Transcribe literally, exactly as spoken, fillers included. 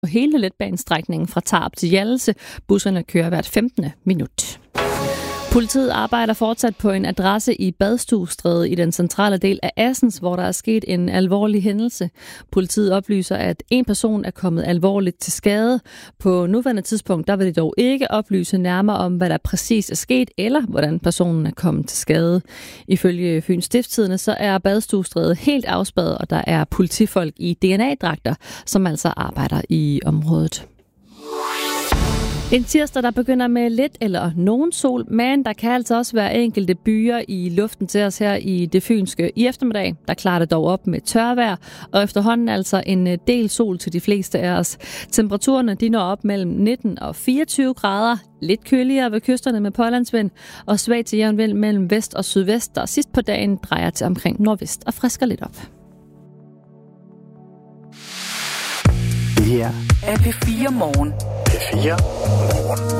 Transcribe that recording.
på hele letbanestrækningen fra Tarup til Hjallese. Busserne kører hvert femtende minut. Politiet arbejder fortsat på en adresse i Badstuestræde i den centrale del af Assens, hvor der er sket en alvorlig hændelse. Politiet oplyser, at en person er kommet alvorligt til skade. På nuværende tidspunkt der vil de dog ikke oplyse nærmere om, hvad der præcis er sket, eller hvordan personen er kommet til skade. Ifølge Fyns Stiftstidende så er Badstuestræde helt afspærret, og der er politifolk i D N A-dragter, som altså arbejder i området. En tirsdag, der begynder med lidt eller nogen sol, men der kan altså også være enkelte byer i luften til os her i det fynske. I eftermiddag, der klarer det dog op med tørvejr, og efterhånden altså en del sol til de fleste af os. Temperaturerne de når op mellem nitten og fireogtyve grader, lidt køligere ved kysterne med pålandsvind, og svag til jævn vind mellem vest og sydvest, der sidst på dagen drejer til omkring nordvest og frisker lidt op. Det her er P fire Morgen. P fire Morgen.